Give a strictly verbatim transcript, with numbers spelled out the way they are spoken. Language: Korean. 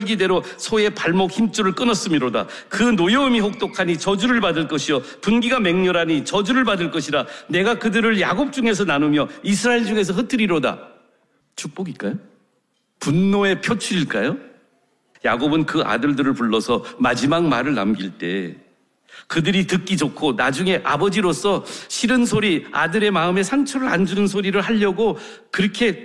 기대로 소의 발목 힘줄을 끊었음이로다. 그 노여움이 혹독하니 저주를 받을 것이요 분기가 맹렬하니 저주를 받을 것이라. 내가 그들을 야곱 중에서 나누며 이스라엘 중에서 흩트리로다. 축복일까요? 분노의 표출일까요? 야곱은 그 아들들을 불러서 마지막 말을 남길 때 그들이 듣기 좋고 나중에 아버지로서 싫은 소리, 아들의 마음에 상처를 안 주는 소리를 하려고 그렇게